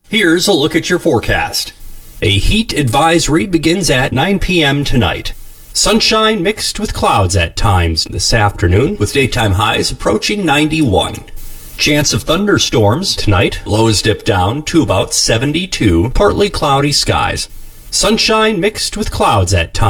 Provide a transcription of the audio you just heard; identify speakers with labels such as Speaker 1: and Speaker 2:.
Speaker 1: Here's a look at your forecast. A heat advisory begins at 9 p.m. tonight. Sunshine mixed with clouds at times this afternoon, with daytime highs approaching 91. Chance of thunderstorms tonight. Lows dip down to about 72. Partly cloudy skies. Sunshine mixed with clouds at times.